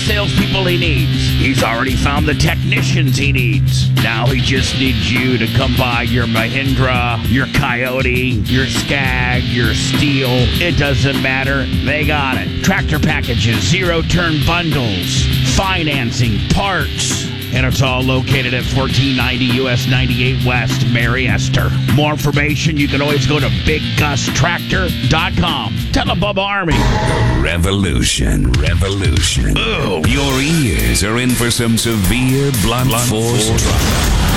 salespeople he needs. He's already found the technicians he needs. Now he just needs you to come by your Mahindra, your Coyote, your Skag, your Steel. It doesn't matter. They got it. Tractor packages, zero-turn bundles, financing, parts. And it's all located at 1490 US 98 West, Mary Esther. More information, you can always go to BigGusTractor.com. Tell the Bubba Army. Revolution. Boom. Your ears are in for some severe blunt force trauma.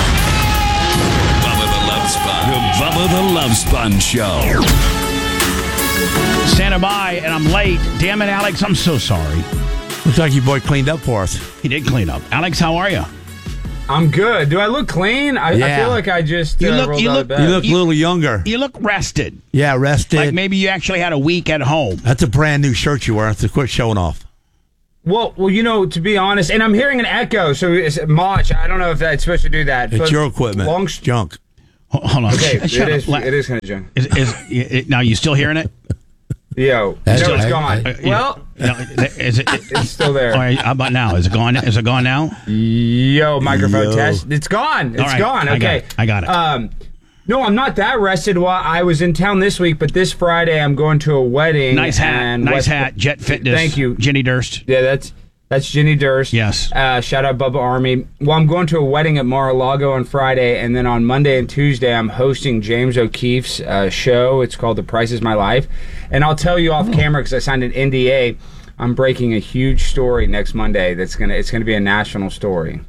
Bubba the Love Sponge. The Bubba the Love Sponge Show. Standing by, and I'm late. Damn it, Alex, I'm so sorry. Looks like your boy cleaned up for us. He did clean up. Alex, how are you? I'm good. Do I look clean? I feel like I just rolled out of bed. You look a little younger. You look rested. Yeah, rested. Like maybe you actually had a week at home. That's a brand new shirt you wear. Quit showing off. Well, to be honest, and I'm hearing an echo, so it's Mach. I don't know if that's supposed to do that. It's your equipment. Junk. Hold on. Okay, it is kind of junk. Now, you still hearing it? Yo, it's gone. It's still there. All right, how about now? Is it gone? Is it gone now? Yo, microphone test. It's gone. It's gone. Okay, I got it. No, I'm not that rested. Well, I was in town this week, but this Friday I'm going to a wedding. Nice hat. Jet Fitness. Thank you, Jenny Durst. Yeah, that's Jenny Durst. Yes. Shout out Bubba Army. Well, I'm going to a wedding at Mar-a-Lago on Friday, and then on Monday and Tuesday, I'm hosting James O'Keefe's show. It's called The Price is My Life. And I'll tell you off camera, because I signed an NDA, I'm breaking a huge story next Monday. It's gonna be a national story.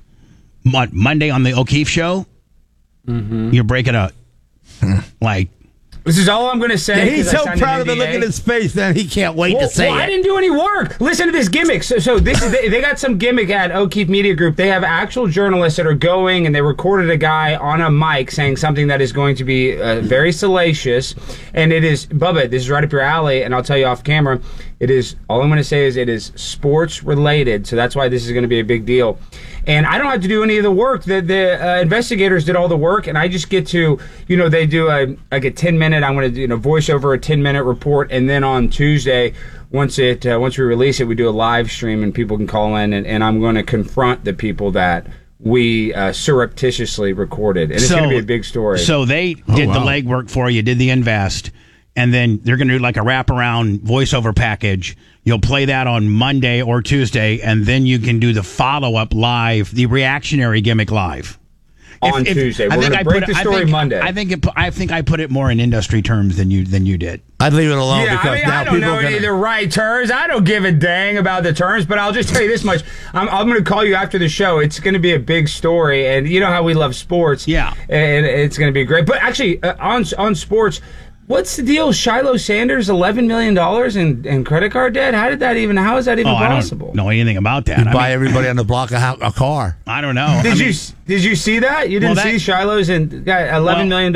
Monday on the O'Keefe show? Mm-hmm. You're breaking a... like... This is all I'm going to say. Yeah, he's so proud of the look at his face that he can't wait to say it. I didn't do any work. Listen to this gimmick. So this is they got some gimmick at O'Keefe Media Group. They have actual journalists that are going, and they recorded a guy on a mic saying something that is going to be very salacious. And it is, Bubba, this is right up your alley, and I'll tell you off camera, it is, all I'm going to say is it is sports related. So that's why this is going to be a big deal. And I don't have to do any of the work. The investigators did all the work, and I just get to, they do a 10-minute. I'm going to voice over a 10-minute report, and then on Tuesday, once we release it, we do a live stream, and people can call in, and I'm going to confront the people that we surreptitiously recorded, and it's going to be a big story. So they did the legwork for you, did the invest, and then they're going to do like a wraparound voiceover package. You'll play that on Monday or Tuesday, and then you can do the follow-up live, the reactionary gimmick live. On Tuesday. We're going to break the story Monday. I think I put it more in industry terms than you did. I'd leave it alone because now I don't know any of the right terms. I don't give a dang about the terms, but I'll just tell you this much. I'm going to call you after the show. It's going to be a big story, and you know how we love sports. Yeah. And it's going to be great. But actually, on sports, what's the deal? Shiloh Sanders, $11 million in credit card debt? How is that even possible? I don't know anything about that. You buy everybody on the block a car. I don't know. Did you see that? You didn't see Shiloh's and got $11 million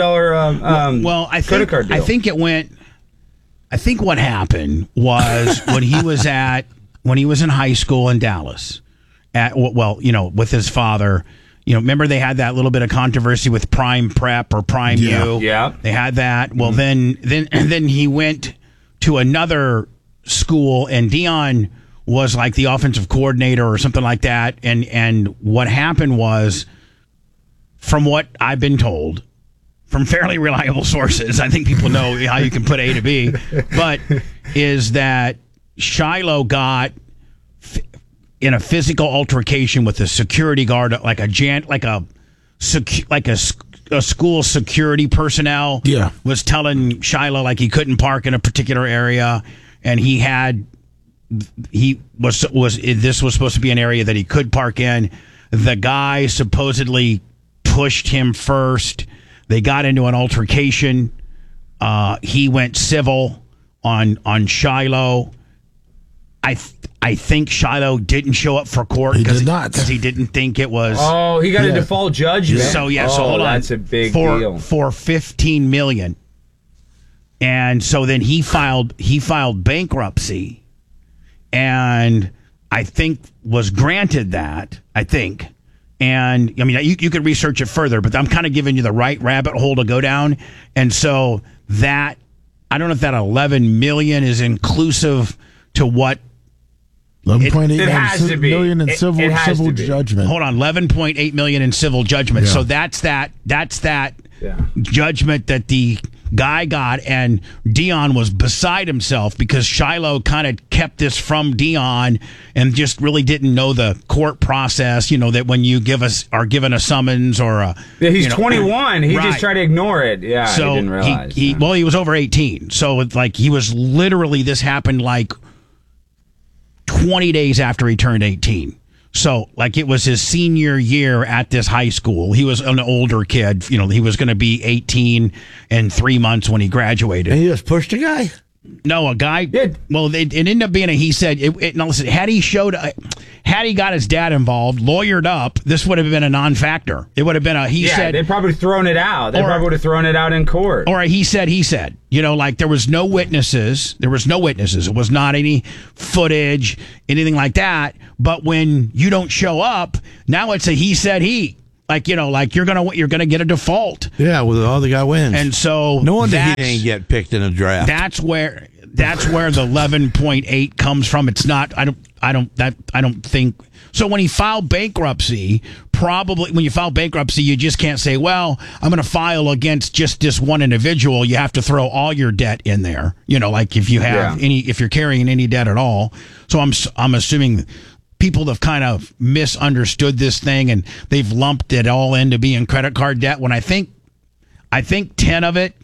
credit card deal. I think it went. I think what happened was when he was in high school in Dallas, with his father. Remember they had that little bit of controversy with Prime Prep or Prime U. Yeah. They had that. Well, then he went to another school, and Dion was like the offensive coordinator or something like that. And what happened was, from what I've been told, from fairly reliable sources, I think people know how you can put A to B, but is that Shiloh got in a physical altercation with a security guard, like a school security personnel. Yeah. Was telling Shiloh like he couldn't park in a particular area, and this was supposed to be an area that he could park in. The guy supposedly pushed him first. They got into an altercation. He went civil on Shiloh. I think Shiloh didn't show up for court because he didn't think it was. Oh, he got a default judgment. So hold on. That's a big deal for $15 million. And so then he filed bankruptcy, and I think was granted that. I think, and I mean you could research it further, but I'm kind of giving you the right rabbit hole to go down. And so that I don't know if that $11 million is inclusive to what $11.8 has to be. million in It civil has to be. judgment. Hold on, $11.8 million in civil judgment. Yeah. So that's that judgment that the guy got, and Dion was beside himself because Shiloh kind of kept this from Dion and just really didn't know the court process. You know that when you are given a summons or a he's 21, he right. just tried to ignore it. Yeah, so he didn't realize. he was over 18, so it's like he was literally, this happened like 20 days after he turned 18. So, like, it was his senior year at this high school. He was an older kid. You know, he was going to be 18 in 3 months when he graduated. And he just pushed a guy? No, a guy. Yeah. Well, it ended up being he said, no, listen, had he got his dad involved, lawyered up, this would have been a non-factor. It would have been he said. They'd probably thrown it out. They probably would have thrown it out in court. Or he said. You know, like there was no witnesses. It was not any footage, anything like that. But when you don't show up, now it's a he said he. Like, you know, like you're gonna get a default. Yeah, well, the guy wins. And so no wonder he didn't get picked in a draft. That's where the 11.8 comes from. It's not. I don't think. So when he filed bankruptcy, probably when you file bankruptcy, you just can't say, well, I'm going to file against just this one individual. You have to throw all your debt in there. You know, like if you have if you're carrying any debt at all. So I'm assuming people have kind of misunderstood this thing and they've lumped it all into being credit card debt. When I think 10 of it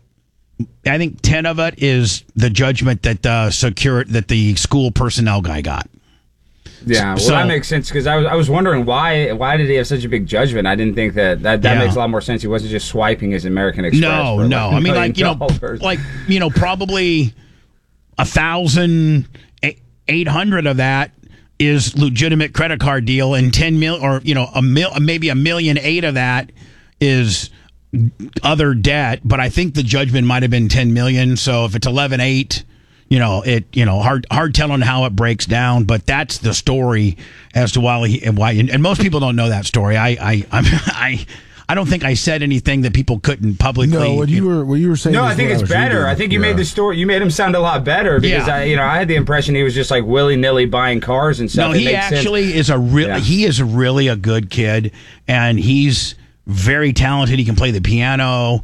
is the judgment that the school personnel guy got. Yeah, well, that makes sense because I was wondering why did he have such a big judgment? I didn't think that makes a lot more sense. He wasn't just swiping his American Express. No. I mean, probably 1,800 of that is legitimate credit card deal, and 10 mil or maybe 1.8 million of that is other debt. But I think the judgment might have been 10 million. So if it's 11.8. Hard telling how it breaks down, but that's the story as to why and most people don't know that story. I don't think I said anything that people couldn't publicly. No, what you were saying. No, I think it's better. I think you made the story. You made him sound a lot better because I had the impression he was just like willy nilly buying cars and stuff. No, he actually is he is really a good kid, and he's very talented. He can play the piano.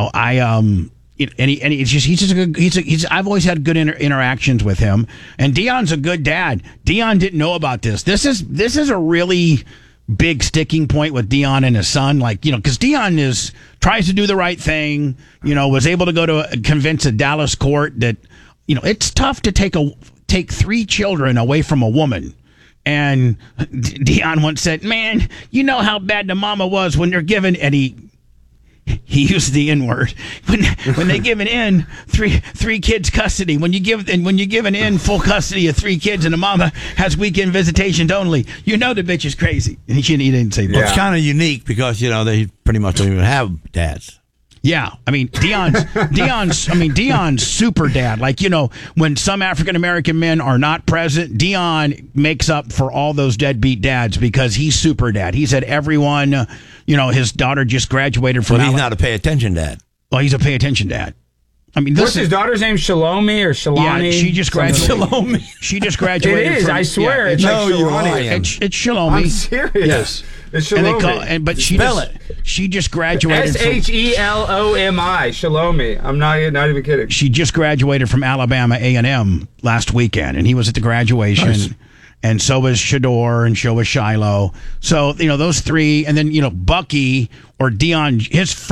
I've always had good interactions with him, and Dion's a good dad. Dion didn't know about this. This is a really big sticking point with Dion and his son, because Dion tries to do the right thing. Was able to go to convince a Dallas court that it's tough to take 3 children away from a woman. And Dion once said, "Man, you know how bad the mama was when they're given," and he used the N-word when they give an N three kids custody. When you give an N full custody of 3 kids and the mama has weekend visitations only, the bitch is crazy. He didn't say that. Well, it's kind of unique because they pretty much don't even have dads. Yeah, I mean Dion's super dad. When some African American men are not present, Dion makes up for all those deadbeat dads because he's super dad. He said everyone, his daughter just graduated from. Well, he's not a pay attention dad. Well, he's a pay attention dad. I mean, what's his daughter's name? Shalomi or Shalani? Yeah, she just graduated. Shalomi. She just graduated. It is. I swear. It's like Shalani. It's Shalomi. I'm serious. Yes. It's Shalomi. But she just graduated. Shelomi. Shalomi. I'm not even kidding. She just graduated from Alabama A&M last weekend, and he was at the graduation. Nice. And so was Shador, and so was Shiloh. So those 3, and then Bucky or Dion. His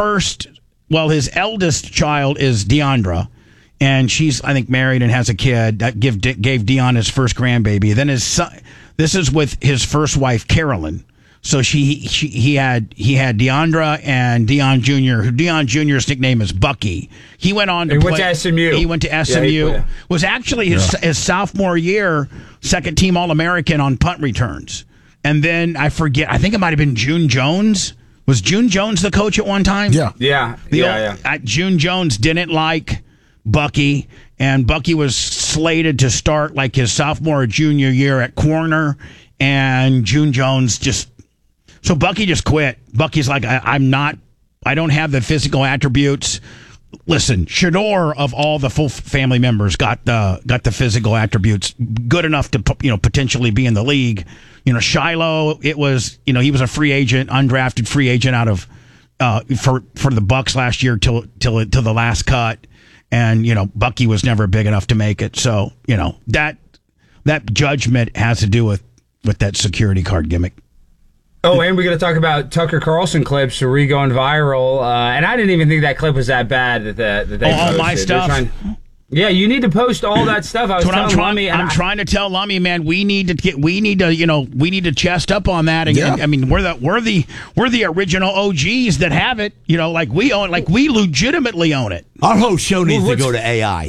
eldest child is Deandra, and she's, I think, married and has a kid. That gave Dion his first grandbaby. Then his son, this is with his first wife, Carolyn. So he had Deandra and Dion Jr., who Dion Jr.'s nickname is Bucky. He went on to play. Went to SMU. He went to SMU. Was actually his sophomore year, second team All-American on punt returns. And then I think it might have been June Jones. Was June Jones the coach at one time? Yeah. June Jones didn't like Bucky, and Bucky was slated to start his sophomore or junior year at corner, and June Jones So Bucky just quit. Bucky's like, I don't have the physical attributes. listen, Shador of all the full family members got the physical attributes good enough to potentially be in the league. Shiloh, it was he was a free agent, undrafted free agent out of for the Bucks last year till the last cut, and Bucky was never big enough to make it. So that judgment has to do with that security card gimmick. Oh, and we're going to talk about Tucker Carlson clips going viral. And I didn't even think that clip was that bad that they posted. All my stuff. Yeah, you need to post all that stuff. I was telling Lummy, I'm trying to tell Lummy, man, we need to chest up on that. And, I mean, we're the original OGs that have it. Like we own, like we legitimately own it. Our whole show needs to go to AI.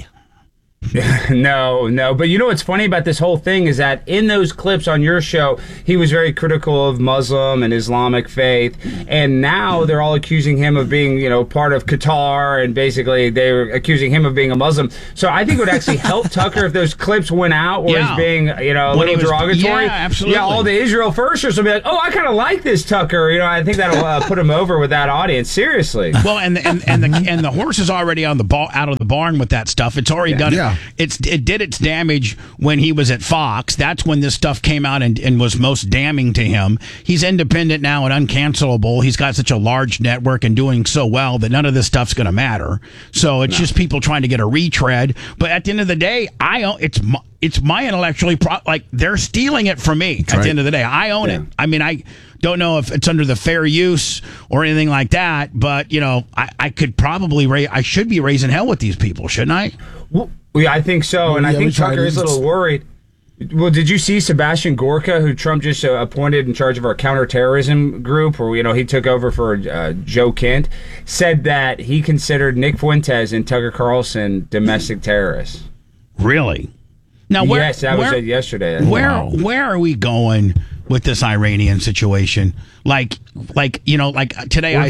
No. But what's funny about this whole thing is that in those clips on your show, he was very critical of Muslim and Islamic faith. And now they're all accusing him of being, part of Qatar. And basically they're accusing him of being a Muslim. So I think it would actually help Tucker if those clips went out where he's being, a little derogatory. Yeah, absolutely. Yeah, all the Israel firsters will be like, oh, I kind of like this Tucker. I think that'll put him over with that audience. Seriously. Well, and the horse is already on out of the barn with that stuff. It's already done. Yeah. It did its damage when he was at Fox. That's when this stuff came out and was most damning to him. He's independent now and uncancelable. He's got such a large network and doing so well that none of this stuff's going to matter. So it's just people trying to get a retread. But at the end of the day, it's my intellectually they're stealing it from me. At the end of the day, I own it. I mean, I don't know if it's under the fair use or anything like that, but I could probably I should be raising hell with these people, shouldn't I? Well, yeah, I think so, and I think Tucker is a little worried. Well, did you see Sebastian Gorka, who Trump just appointed in charge of our counterterrorism group, where he took over for Joe Kent, said that he considered Nick Fuentes and Tucker Carlson domestic terrorists. Really? Now, yes, that was said yesterday. Where are we going with this Iranian situation? Like today I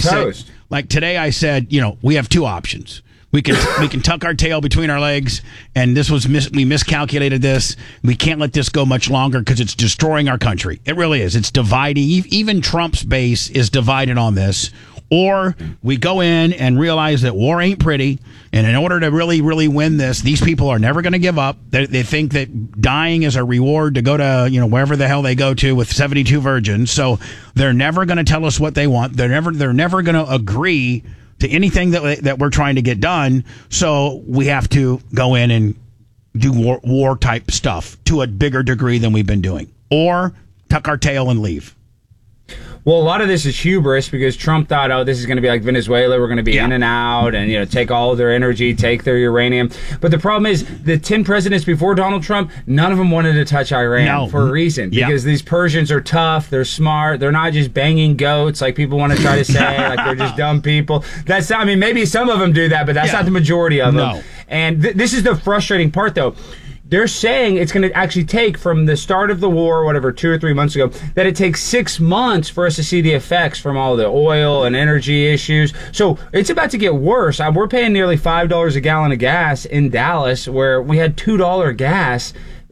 said, we have two options. We can tuck our tail between our legs, and we miscalculated this. We can't let this go much longer because it's destroying our country. It really is. It's dividing. Even Trump's base is divided on this. Or we go in and realize that war ain't pretty, and in order to really, really win this, these people are never going to give up. They think that dying is a reward to go to wherever the hell they go to with 72 virgins. So they're never going to tell us what they want. They're never going to agree to anything that we're trying to get done. So we have to go in and do war type stuff to a bigger degree than we've been doing, or tuck our tail and leave. Well, a lot of this is hubris because Trump thought, oh, this is going to be like Venezuela. We're going to be in and out and, take all of their energy, take their uranium. But the problem is the 10 presidents before Donald Trump, none of them wanted to touch Iran for a reason. Because these Persians are tough. They're smart. They're not just banging goats like people want to try to say, like they're just dumb people. That's not, maybe some of them do that, but that's not the majority of them. And this is the frustrating part, though. They're saying it's going to actually take from the start of the war, 2 or 3 months ago, that it takes 6 months for us to see the effects from all the oil and energy issues. So it's about to get worse. We're paying nearly $5 a gallon of gas in Dallas, where we had $2 gas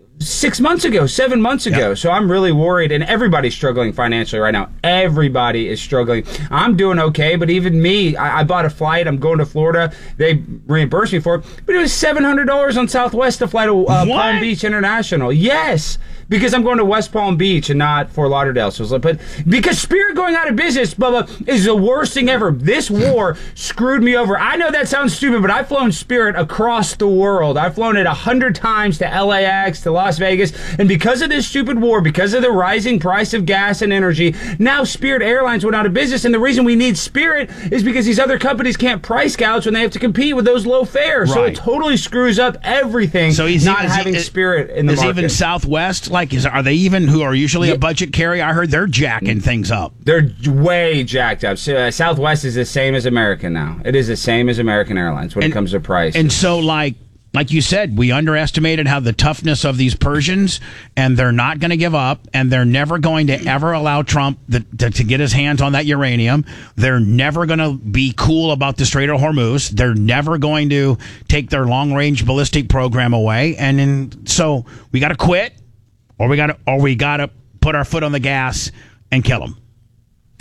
6 months ago, 7 months ago. So I'm really worried, and everybody's struggling financially right now. Everybody is struggling. I'm doing okay, but even me, I bought a flight. I'm going to Florida. They reimbursed me for it, but it was $700 on Southwest to fly to Palm Beach International. Yes, because I'm going to West Palm Beach and not Fort Lauderdale. So, but because Spirit going out of business, Bubba, is the worst thing ever. This war screwed me over. I know that sounds stupid, but I've flown Spirit across the world. I've flown it 100 times to LAX, to Las Vegas, and because of this stupid war, because of the rising price of gas and energy, now Spirit Airlines went out of business, and the reason we need Spirit is because these other companies can't price gouge when they have to compete with those low fares. So it totally screws up everything. So having Spirit in the market. Is even Southwest, are they even, who are usually a budget carrier? I heard they're jacking things up. They're way jacked up. Southwest is the same as American now. It is the same as American Airlines when it comes to price. And so, like you said, we underestimated how the toughness of these Persians, and they're not going to give up, and they're never going to ever allow Trump to get his hands on that uranium. They're never going to be cool about the Strait of Hormuz. They're never going to take their long-range ballistic program away. And so we got to quit, or we got to put our foot on the gas and kill them.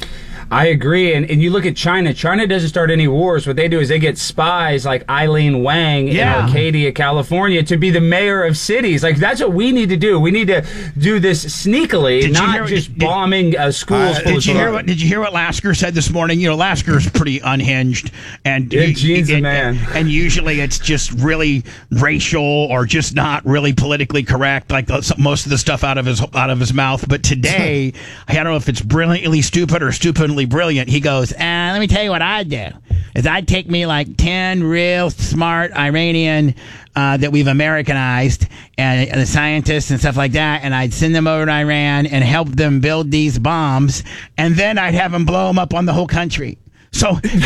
I agree. And you look at China. China doesn't start any wars. What they do is they get spies like Eileen Wang in Arcadia, California, to be the mayor of cities. Like, that's what we need to do. We need to do this sneakily, not just bombing schools. Did you hear what Lasker said this morning? You know, Lasker's pretty unhinged, and Gene's a man. And usually it's just really racial or just not really politically correct, like most of the stuff out of his mouth. But today, I don't know if it's brilliantly stupid or stupidly brilliant. He goes, let me tell you what I'd do. Is I'd take me like 10 real smart Iranian that we've Americanized and the scientists and stuff like that, and I'd send them over to Iran and help them build these bombs, and then I'd have them blow them up on the whole country. So pull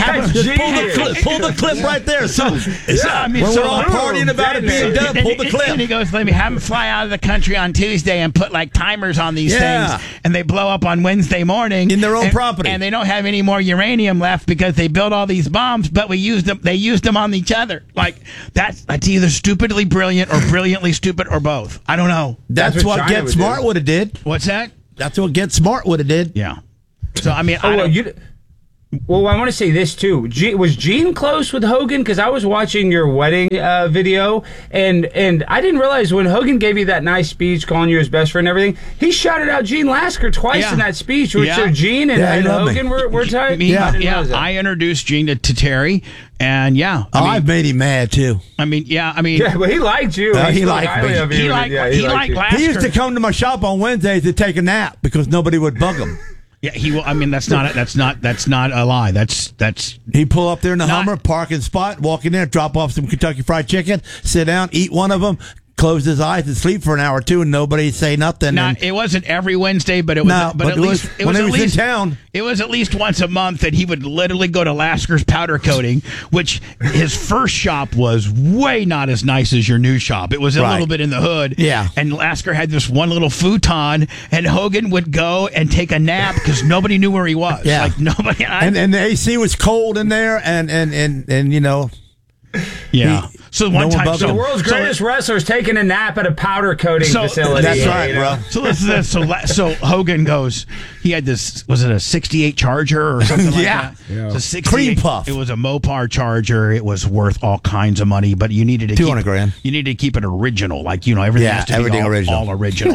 the clip right there. So when we're all partying about it being done, pull the clip. And he goes, let me have them fly out of the country on Tuesday and put like timers on these things, and they blow up on Wednesday morning in their own property, and they don't have any more uranium left because they built all these bombs, but they used them on each other. Like that's either stupidly brilliant or brilliantly stupid or both. I don't know. That's what Get Smart would have did. What's that? That's what Get Smart would have did. Yeah. So I mean, Well, I want to say this too. Was Gene close with Hogan? Because I was watching your wedding video, and I didn't realize when Hogan gave you that nice speech, calling you his best friend and everything, he shouted out Gene Lasker twice in that speech. So Gene and Hogan were tight. I introduced Gene to Terry, and I've made him mad too. But he liked you. He liked me. He liked Lasker. He used to come to my shop on Wednesdays to take a nap because nobody would bug him. Yeah, he will. I mean, that's not a lie. That's. He pull up there in the Hummer, parking spot, walk in there, drop off some Kentucky Fried Chicken, sit down, eat one of them, close his eyes and sleep for an hour or two, and nobody say nothing. It wasn't every Wednesday, but it was. But at least when he was in town. It was at least once a month that he would literally go to Lasker's Powder Coating, which his first shop was way not as nice as your new shop. It was a little bit in the hood. Yeah. And Lasker had this one little futon, and Hogan would go and take a nap because nobody knew where he was. Yeah. Like nobody. And the AC was cold in there, and you know. Yeah. So one time, the world's greatest wrestler's taking a nap at a powder coating facility. That's right, bro. So listen to this. So Hogan goes. He had this. Was it a '68 Charger or something like that? Yeah. It's a Cream Puff. It was a Mopar Charger. It was worth all kinds of money, but you needed to $200,000. You needed to keep it original, like everything has to be all original.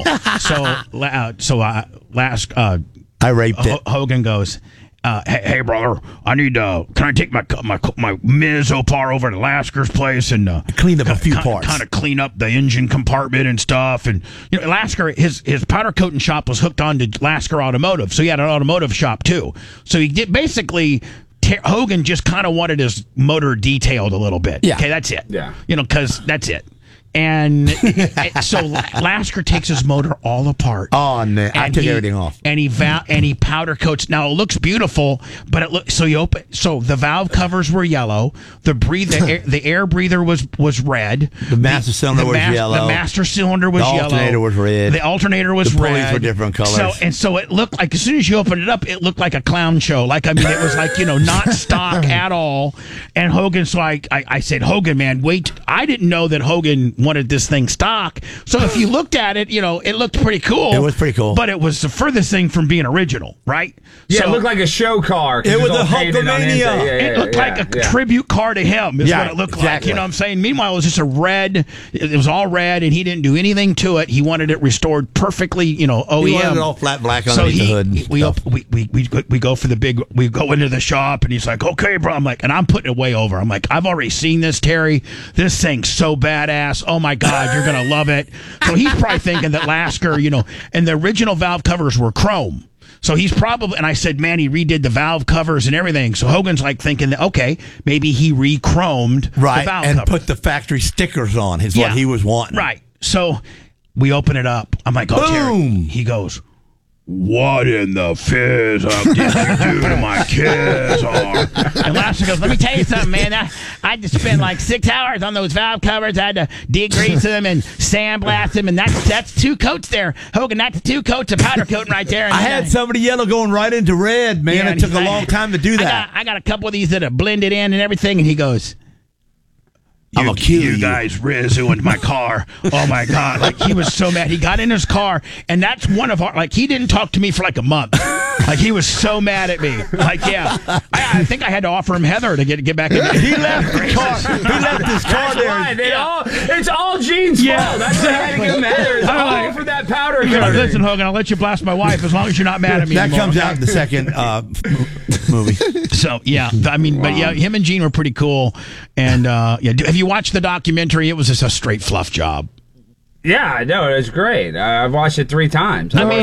I raped it. Hogan goes. Hey brother, I need can I take my Ms. Opar over to Lasker's place and clean up a few parts, kind of clean up the engine compartment and stuff. And Lasker, his powder coating shop was hooked on to Lasker Automotive, so he had an automotive shop too. So he did basically. Hogan just kind of wanted his motor detailed a little bit. Yeah. Okay, that's it. Yeah. Because that's it. And so Lasker takes his motor all apart. Oh, man. I took everything off. And he powder coats. Now it looks beautiful, but it looks so the valve covers were yellow. The air breather was red. The master cylinder was yellow. The master cylinder was yellow. The alternator was red. The alternator was red. The pulleys were different colors. So it looked like, as soon as you opened it up, it looked like a clown show. Like, I mean, it was like, not stock at all. And Hogan's like, I said, Hogan, man, wait. I didn't know that Hogan wanted this thing stock. So if you looked at it, it looked pretty cool. It was pretty cool. But it was the furthest thing from being original, right? Yeah, so, it looked like a show car. It was a Hulkamania. It looked like a tribute car to him is what it looked like. You know what I'm saying? Meanwhile, it was just a red. It was all red, and he didn't do anything to it. He wanted it restored perfectly, OEM. He wanted it all flat black underneath the hood. We go for the big. We go into the shop, and he's like, "Okay, bro." I'm like, and I'm putting it way over. I'm like, I've already seen this, Terry. This thing's so badass. Oh my God, you're gonna love it. So he's probably thinking that Lasker, and the original valve covers were chrome. So he's probably, and I said, man, he redid the valve covers and everything. So Hogan's like thinking that, okay, maybe he re-chromed the valve and covers. Put the factory stickers on is what he was wanting. Right. So we open it up. I'm like, oh, Terry. He goes, what in the fizz up did you do to my kids? And Lasker goes, let me tell you something, man. I had to spend like 6 hours on those valve covers. I had to degrease them and sandblast them, and that's 2 coats there. Hogan, that's 2 coats of powder coating right there. And I had some of the yellow going right into red, man. It took a long time to do that. I got a couple of these that have blended in and everything, and he goes, I'm gonna kill you. guys ruined my car. Oh my God. Like, he was so mad. He got in his car, and that's one of our, like, he didn't talk to me for like a month. Like, he was so mad at me. Like, yeah. I think I had to offer him Heather to get back in. He left the car. He left his car there. It's all Gene's fault. That's why I had to give him Heather. It's all for that powder coating. Listen, Hogan, I'll let you blast my wife as long as you're not mad at me That anymore. comes out in the second movie. So, yeah. I mean, but yeah, him and Gene were pretty cool. And, yeah. Have you watched the documentary? It was just a straight fluff job. Yeah, no, it was great. I've watched it 3 times. No,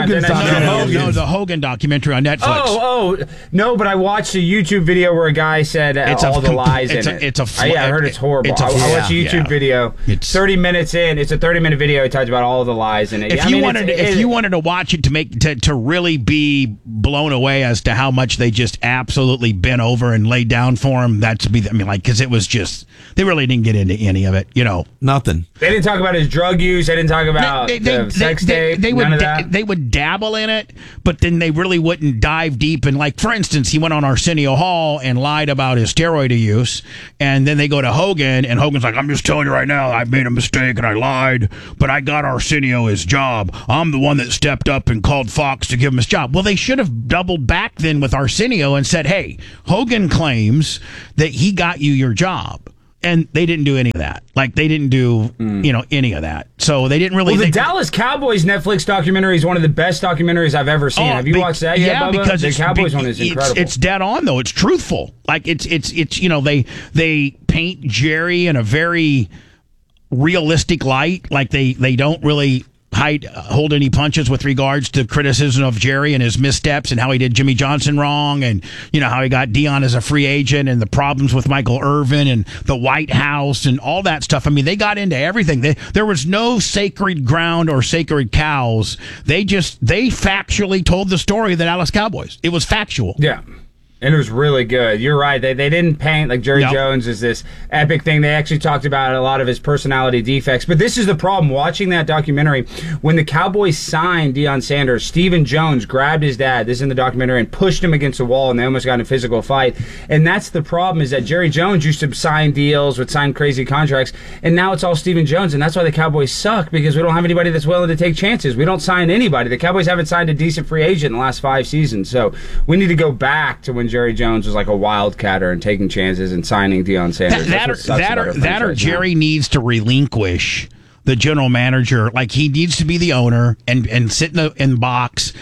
The Hogan documentary on Netflix. No, but I watched a YouTube video where a guy said all the lies in it. I heard it's horrible. I watched a YouTube video. It's 30 minits in. It's a 30-minute video. It talks about all the lies in it. If you wanted to watch it to really be blown away as to how much they just absolutely bent over and laid down for him, because it was just, they really didn't get into any of it. Nothing. They didn't talk about his drug use. They didn't talk about sex tape. None of that. They would dabble in it, but then they really wouldn't dive deep. And, like, for instance, he went on Arsenio Hall and lied about his steroid use, and then they go to Hogan, and Hogan's like, I'm just telling you right now, I made a mistake and I lied, but I got Arsenio his job. I'm the one that stepped up and called Fox to give him his job. Well, they should have doubled back then with Arsenio and said, hey, Hogan claims that he got you your job. And they didn't do any of that. Like, they didn't do, any of that. So they didn't really. Well, the Dallas Cowboys Netflix documentary is one of the best documentaries I've ever seen. Have you watched that yet, Bubba? Because the Cowboys one is incredible. It's dead on, though. It's truthful. Like, it's they paint Jerry in a very realistic light. Like, they don't really hold any punches with regards to criticism of Jerry and his missteps and how he did Jimmy Johnson wrong, and how he got Dion as a free agent and the problems with Michael Irvin and the White House and all that stuff. I mean, they got into everything. There was no sacred ground or sacred cows. They factually told the story of the Dallas Cowboys. It was factual. Yeah. And it was really good. You're right. They didn't paint like Jerry Jones is this epic thing. They actually talked about a lot of his personality defects. But this is the problem. Watching that documentary, when the Cowboys signed Deion Sanders, Stephen Jones grabbed his dad, this is in the documentary, and pushed him against the wall, and they almost got in a physical fight. And that's the problem, is that Jerry Jones used to sign deals, would sign crazy contracts, and now it's all Stephen Jones. And that's why the Cowboys suck, because we don't have anybody that's willing to take chances. We don't sign anybody. The Cowboys haven't signed a decent free agent in the last 5 seasons. So we need to go back to when Jerry Jones was like a wildcatter and taking chances and signing Deion Sanders. That or Jerry needs to relinquish the general manager. Like, he needs to be the owner and sit in the box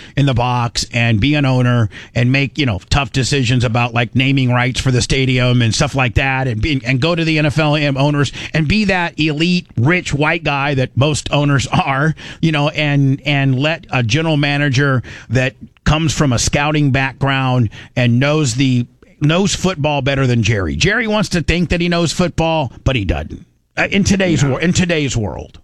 and be an owner and make tough decisions about, like, naming rights for the stadium and stuff like that, and go to the NFL owners and be that elite rich white guy that most owners are, and let a general manager that comes from a scouting background and knows football better than Jerry. Jerry wants to think that he knows football, but he doesn't. In today's world.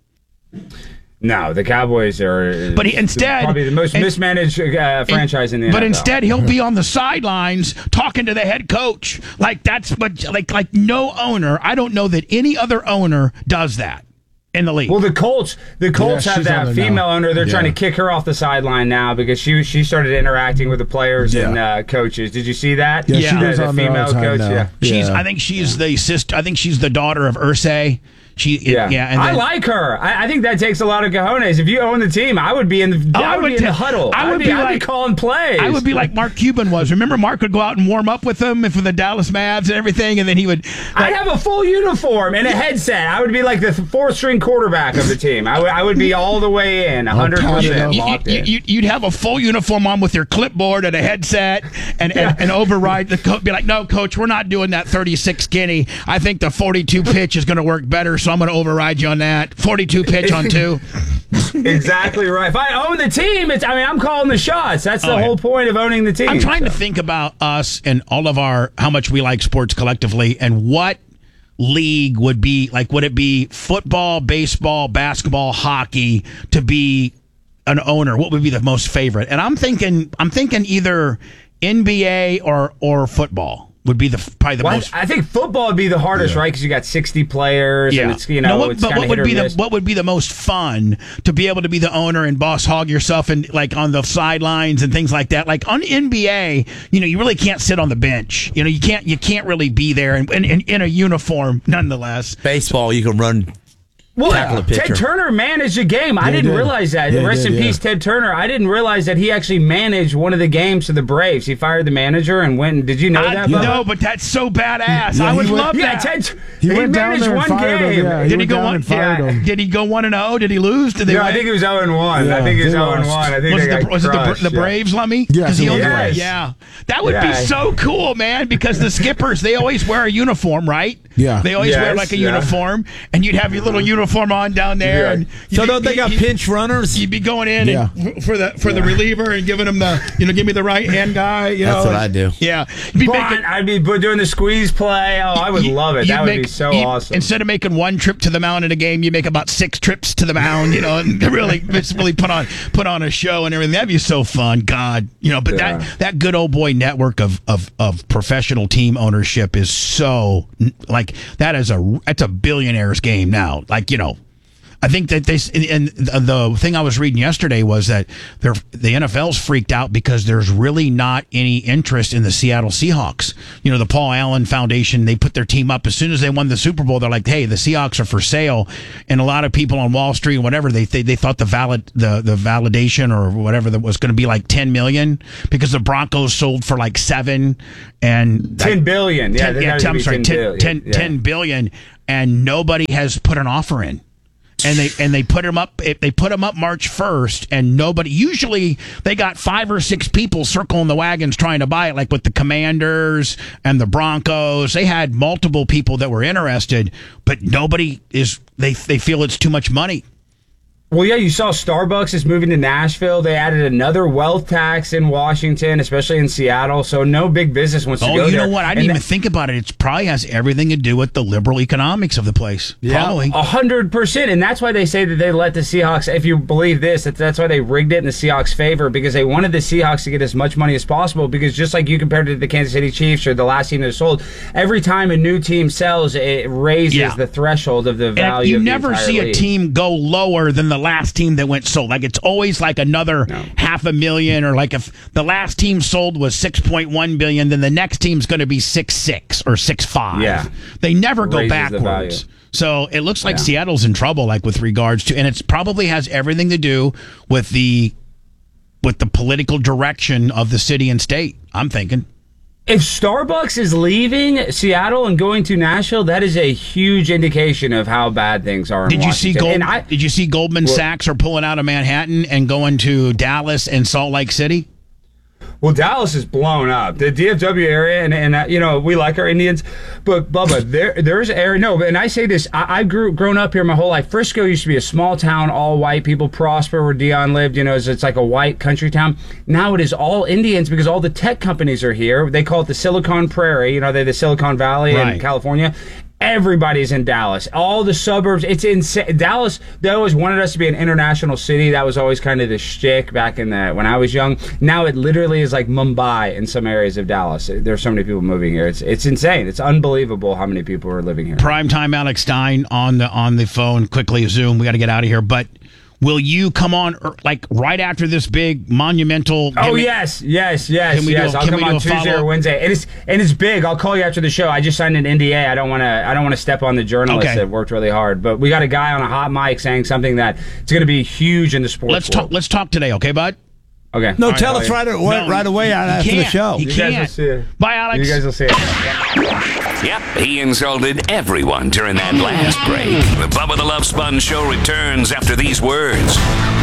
No, the Cowboys are probably the most mismanaged franchise in the NFL. But instead, he'll be on the sidelines talking to the head coach. Like, that's what, like no owner. I don't know that any other owner does that in the league. Well, the Colts have that female owner. They're trying to kick her off the sideline now because she started interacting with the players and coaches. Did you see that? Yeah, she goes the on female coach. Yeah. I think she's the sister. I think she's the daughter of Irsay. I like her. I think that takes a lot of cojones. If you own the team, I would be in the huddle. I'd be calling plays. I would be like Mark Cuban was. Remember, Mark would go out and warm up with them for the Dallas Mavs and everything, and then he would. I'd have a full uniform and a headset. I would be like the 4th-string quarterback of the team. I would be all the way in, 100% locked in. You'd have a full uniform on with your clipboard and a headset and override the coach. Be like, no, coach, we're not doing that 36 skinny. I think the 42 pitch is going to work better. So I'm going to override you on that. 42 pitch on 2. Exactly right. If I own the team, I'm calling the shots. That's the whole point of owning the team. I'm trying to think about us and all of how much we like sports collectively, and what league would be like. Would it be football, baseball, basketball, hockey to be an owner? What would be the most favorite? And I'm thinking either NBA or football. would be probably the Well, most. I think football would be the hardest, right? Because you got 60 players, and it's it's but kind of hit or miss. what would be the most fun to be able to be the owner and boss hog yourself and like on the sidelines and things like that? Like on NBA, you really can't sit on the bench. You can't really be there and in a uniform nonetheless. Baseball, you can run. Well, tackle a pitcher. Ted Turner managed a game. I didn't realize that. Yeah, Rest in peace, Ted Turner. I didn't realize that he actually managed one of the games for the Braves. He fired the manager and went. Did you know that? Bubba? No, but that's so badass. Yeah, I would he went- love Yeah, that. He went down managed there and one fired him. game. Yeah, he Did he went go down one? and fired him. Did he go 1-0? Did he lose? Did they? No, I win? think it was 0-1. Yeah, I think it was they 0-1. lost. I think Was they it got crushed, the Braves, Lummy? Yes, 'Cause he it owned was. the Braves. Yes. Yeah, that would be so cool, man. Because the skippers, they always wear a uniform, right? Yeah. They always wear Yes, like a yeah. uniform, and you'd have your little uniform on down there. Yeah. And So don't they got pinch runners? You'd be going in and for the reliever and giving him the give me the right hand guy. That's what I do. Yeah, you'd be But I'd be doing the squeeze play. Oh, I would love it. you'd That would make- be so you'd- awesome. Instead of making one trip to the mound in a game, you make about 6 trips to the mound. And really put on a show and everything. That'd be so fun. God, but that good old boy network of professional team ownership is so like that's a billionaire's game now. Like I think that and the thing I was reading yesterday was that the NFL's freaked out because there's really not any interest in the Seattle Seahawks. The Paul Allen Foundation, they put their team up as soon as they won the Super Bowl. They're like, hey, the Seahawks are for sale, and a lot of people on Wall Street and whatever they thought the validation or whatever that was going to be like 10 million because the Broncos sold for like 7 and 10 billion. Yeah, I'm sorry, 10 billion, and nobody has put an offer in. And they put them up. They put them up March 1st, and nobody. Usually, they got 5 or 6 people circling the wagons trying to buy it. Like with the Commanders and the Broncos, they had multiple people that were interested, but nobody is. They feel it's too much money. Well, yeah, you saw Starbucks is moving to Nashville. They added another wealth tax in Washington, especially in Seattle. So no big business wants to go there. Oh, you know what? I didn't even think about it. It probably has everything to do with the liberal economics of the place. Yeah, Probably. 100%. And that's why they say that they let the Seahawks, if you believe this, that's why they rigged it in the Seahawks' favor, because they wanted the Seahawks to get as much money as possible. Because just like you compared it to the Kansas City Chiefs or the last team that sold, every time a new team sells, it raises the threshold of the value And you of the never entire see a league. team go lower than the last team that went sold. Like it's always like another $500,000, or like if the last team sold was 6.1 billion, then the next team's going to be 6.6 or 6.5. Yeah. They never go Raises the backwards. value. So it looks like Seattle's in trouble, like with regards to, and it probably has everything to do with the political direction of the city and state. I'm thinking. If Starbucks is leaving Seattle and going to Nashville, that is a huge indication of how bad things are in Did you see Washington. Did you see Goldman Sachs are pulling out of Manhattan and going to Dallas and Salt Lake City? Well, Dallas is blown up. The DFW area, and we like our Indians, but Bubba, there's area. No, and I say this, I've grown up here my whole life. Frisco used to be a small town, all white people, Prosper, where Dion lived. It's like a white country town. Now it is all Indians because all the tech companies are here. They call it the Silicon Prairie. They're the Silicon Valley in California. Everybody's in Dallas. All the suburbs. It's insane. Dallas, they always wanted us to be an international city. That was always kind of the shtick back when I was young. Now it literally is like Mumbai in some areas of Dallas. There's so many people moving here. It's insane. It's unbelievable how many people are living here. Primetime Alex Stein on the phone. Quickly, Zoom. We got to get out of here. But will you come on like right after this big monumental? Oh yes. I'll come on Tuesday or Wednesday, and it's big. I'll call you after the show. I just signed an NDA. I don't want to step on the journalists that worked really hard. But we got a guy on a hot mic saying something that it's going to be huge in the sports world. Let's talk today, okay, bud? Okay. No, tell us right away after the show. You You guys will can't. see it. Bye, Alex. You guys will see it. Yep, he insulted everyone during that last break. The Bubba the Love Sponge Show returns after these words.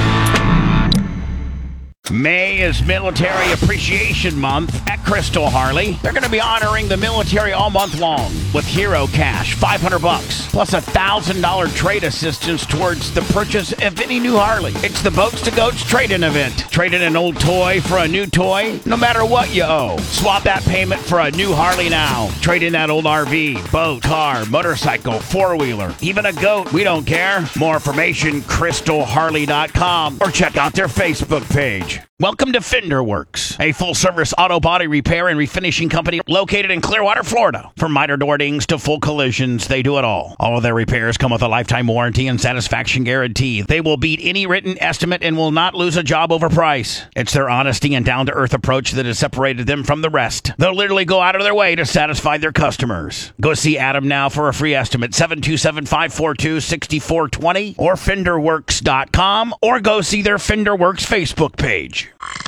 May is Military Appreciation Month at Crystal Harley. They're going to be honoring the military all month long with Hero Cash, $500, plus $1,000 trade assistance towards the purchase of any new Harley. It's the Boats to Goats trade-in event. Trade in an old toy for a new toy, no matter what you owe. Swap that payment for a new Harley now. Trade in that old RV, boat, car, motorcycle, four-wheeler, even a goat. We don't care. More information, crystalharley.com, or check out their Facebook page. Welcome to Fender Works, a full-service auto body repair and refinishing company located in Clearwater, Florida. From minor door dings to full collisions, they do it all. All of their repairs come with a lifetime warranty and satisfaction guarantee. They will beat any written estimate and will not lose a job over price. It's their honesty and down-to-earth approach that has separated them from the rest. They'll literally go out of their way to satisfy their customers. Go see Adam now for a free estimate, 727-542-6420 or FenderWorks.com, or go see their Fender Works Facebook page.